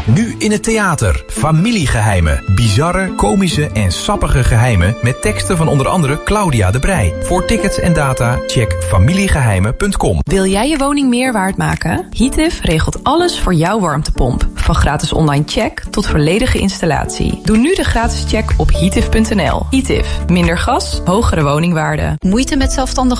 Nu in het theater. Familiegeheimen. Bizarre, komische en sappige geheimen met teksten van onder andere Claudia de Breij. Voor tickets en data check familiegeheimen.com. Wil jij je woning meer waard maken? Heative regelt alles voor jouw warmtepomp. Van gratis online check tot volledige installatie. Doe nu de gratis check op heative.nl. Heative. Minder gas, hogere woningwaarde. Moeite met zelfstandig